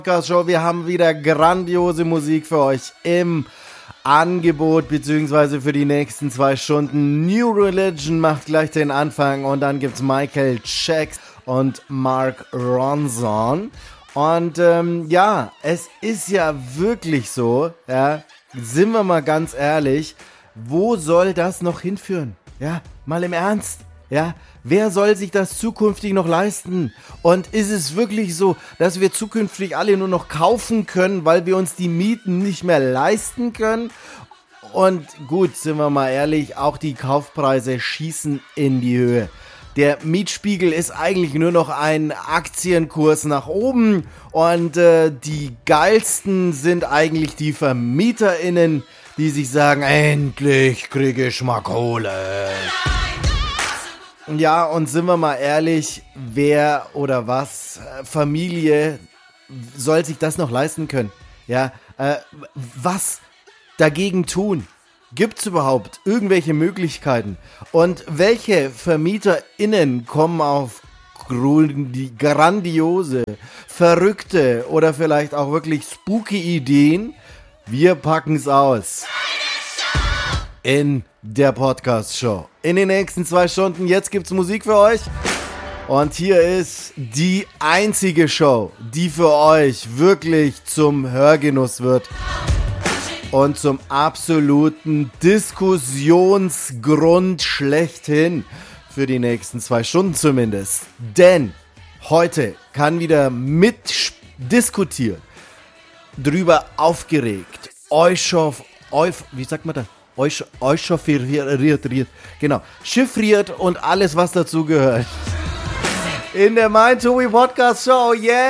Show. Wir haben wieder grandiose Musik für euch im Angebot, beziehungsweise für die nächsten 2 Stunden. New Religion macht gleich den Anfang und dann gibt's Michael Jackson und Mark Ronson. Und es ist ja wirklich so, sind wir mal ganz ehrlich, wo soll das noch hinführen? Ja, mal im Ernst. Ja, wer soll sich das zukünftig noch leisten? Und ist es wirklich so, dass wir zukünftig alle nur noch kaufen können, weil wir uns die Mieten nicht mehr leisten können? Und gut, sind wir mal ehrlich, auch die Kaufpreise schießen in die Höhe. Der Mietspiegel ist eigentlich nur noch ein Aktienkurs nach oben und die geilsten sind eigentlich die VermieterInnen, die sich sagen, endlich kriege ich mal Kohle. Ja, und sind wir mal ehrlich, wer oder was, Familie, soll sich das noch leisten können? Ja, was dagegen tun? Gibt's überhaupt irgendwelche Möglichkeiten? Und welche VermieterInnen kommen auf grandiose, verrückte oder vielleicht auch wirklich spooky Ideen? Wir packen's aus. In der Podcast-Show. In den nächsten 2 Stunden, jetzt gibt's Musik für euch. Und hier ist die einzige Show, die für euch wirklich zum Hörgenuss wird. Und zum absoluten Diskussionsgrund schlechthin. Für die nächsten 2 Stunden zumindest. Denn heute kann wieder mitdiskutiert, drüber aufgeregt, chiffriert und alles, was dazu gehört. In der Mind to We Podcast Show, yeah!